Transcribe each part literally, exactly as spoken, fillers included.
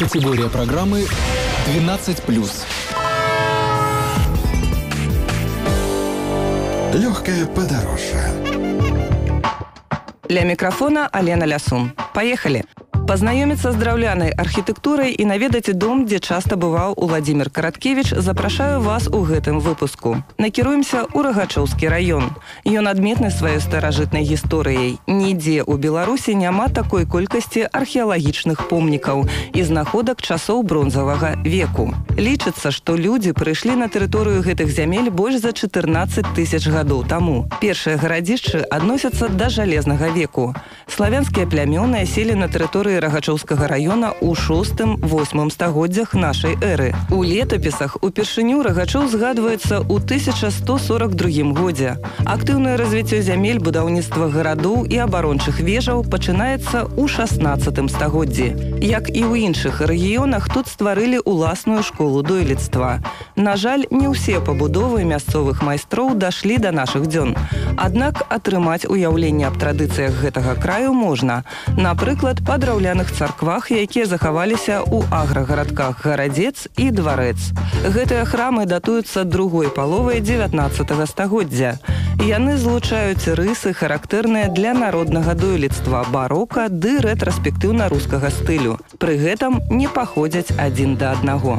Категория программы двенадцать плюс. Легкое подорожье. Для микрофона Алена Лясун. Поехали! Пазнаёміцца з драўлянай архітэктурай і наведаць дом, дзе часта бываў Уладзімір Караткевіч, запрашаю вас у гэтым выпуску. Накіруемся ў Рагачоўскі раён. Ён адметны сваёй старажытнай гісторыяй. Нідзе ў Беларусі няма такой колькасці археалагічных помнікаў і знаходак часоў бронзавага веку. Лічыцца, што людзі прыйшлі на тэрыторыю гэтых зямель больш за чатырнаццаць тысяч гадоў таму. Першыя гарадзішчы адносяцца да жалезнага веку. Славянскія плямёны аселі на тэрыторыі Рагачоўскага раёна ў шостым-восьмым стагоддзях нашай эры. У летапісах упершыню Рагачоў згадваецца ў тысяча сто сорок другім годзе. Актыўнае развіццё зямель, будаўніцтва гарадоў і абарончых вежаў пачынаецца ў шаснаццатым стагоддзі. Як і ў іншых рэгіёнах, тут стварылі ўласную школу дойлідства. На жаль, не ўсе пабудовы мясцовых майстроў дашлі да нашых дзён. Аднак атрымаць уяўленне аб традыцыях гэтага краю можна. Напрыклад, па драўляных царквах, якія захаваліся ў аграгарадках Гарадзец і Дварэц. Гэтыя храмы датуюцца другой паловай дзевятнаццатага стагоддзя. Яны злучаюць рысы, характэрныя для народнага дойлідства, барока ды рэтраспектыўна-рускага стылю. Пры гэтым не паходзяць адзін да аднаго.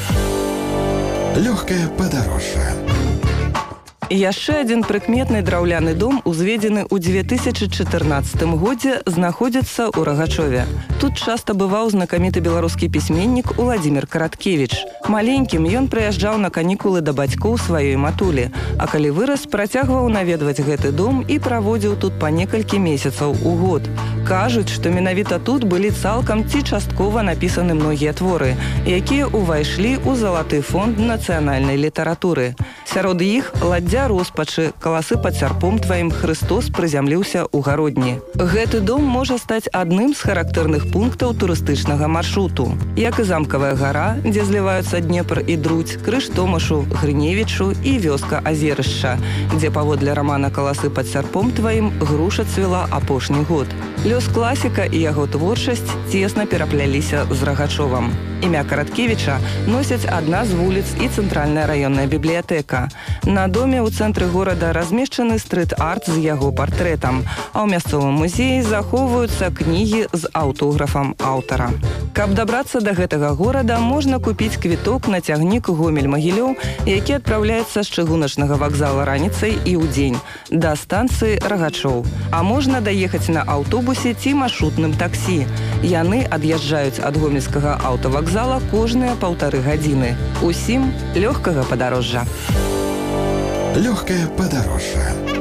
Легкое подорожье. Яшчэ адзін прыкметны драўляны дом, узведзены ў дзве тысячы чатырнаццатым годзе, знаходзіцца ў Рагачове. Тут часта бываў знакаміты беларускі пісьменнік Уладзімір Караткевіч. Маленькім ён прыязджаў на канікулы да бацькоў сваёй матулі, а калі вырас, працягваў наведваць гэты дом і праводзіў тут па некалькі месяцаў у год. Кажуць, што менавіта тут былі цалкам ці часткова напісаны многія творы, якія ўвайшлі ў залаты фонд нацыянальнай літаратуры. Сярод іх «Ладдзя роспачы», «Каласы пад сярпом тваім», «Хрыстос прызямліўся ў гародні». Гэты дом можа стаць адным з характэрных пунктаў турыстычнага маршруту. Як і замкавая гара, дзе зліваюцца Днепр і Друдзь, крыж Томашу, Грыневічу і вёска Азерышча, дзе паводле рамана «Каласы пад сярпом тваім» груша цвіла апошні год. Лёс класіка і яго творчасць цесна перапляліся з Рагачовам. Імя Караткевіча носяць адна з вуліц і цэнтральная раённая бібліятэка. На доме ў цэнтры горада размешчаны стрыт-арт з яго партрэтам, а ў мясцовым музеі захоўваюцца кнігі з аўтографам аўтара. Каб дабрацца да гэтага горада, можна купіць квіток на цягнік Гомель-Магілёў, які адпраўляецца з чыгуначнага вакзала раніцай і ўдзень да станцыі Рагачоў. А можна даехаць на аўтобусе ці маршрутным таксі. Яны ад'язджаюць ад гомельскага аўтавакзала кожныя паўтары гадзіны. Усім лёгкага падарожжа. Легкое подорожье.